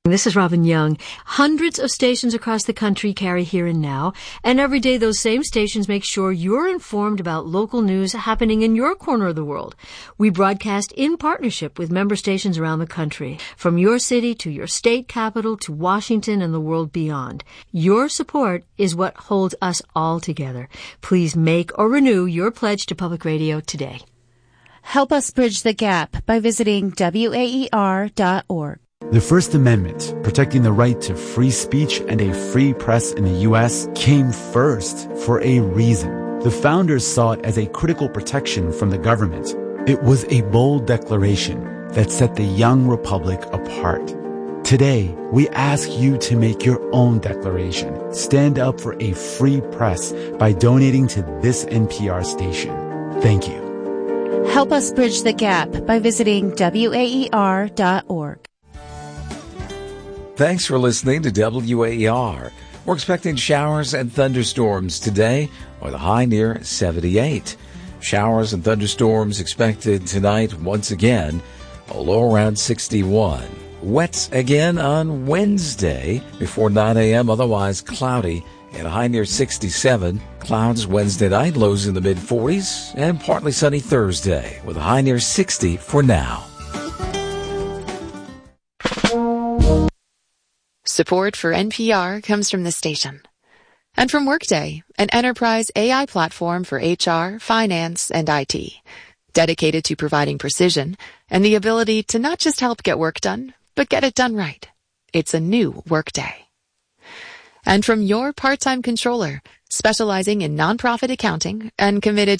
This is Robin Young. Hundreds of stations across the country carry Here and Now, and every day those same stations make sure you're informed about local news happening in your corner of the world. We broadcast in partnership with member stations around the country, from your city to your state capital to Washington and the world beyond. Your support is what holds us all together. Please make or renew your pledge to public radio today. Help us bridge the gap by visiting WAER.org. The First Amendment, protecting the right to free speech and a free press in the U.S., came first for a reason. The founders saw it as a critical protection from the government. It was a bold declaration that set the young republic apart. Today, we ask you to make your own declaration. Stand up for a free press by donating to this NPR station. Thank you. Help us bridge the gap by visiting WAER.org. Thanks for listening to WAER. We're expecting showers and thunderstorms today with a high near 78. Showers and thunderstorms expected tonight once again, a low around 61. Wet again on Wednesday before 9 a.m., otherwise cloudy and a high near 67. Clouds Wednesday night, lows in the mid-40s, and partly sunny Thursday with a high near 60 for now. Support for NPR comes from the station and from Workday, an enterprise AI platform for HR, finance, and IT, dedicated to providing precision and the ability to not just help get work done, but get it done right. It's a new Workday. And from your part-time controller, specializing in nonprofit accounting and committed